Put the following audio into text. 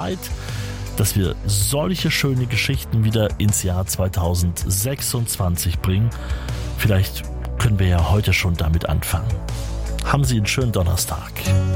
Zeit, dass wir solche schöne Geschichten wieder ins Jahr 2026 bringen. Vielleicht können wir ja heute schon damit anfangen. Haben Sie einen schönen Donnerstag.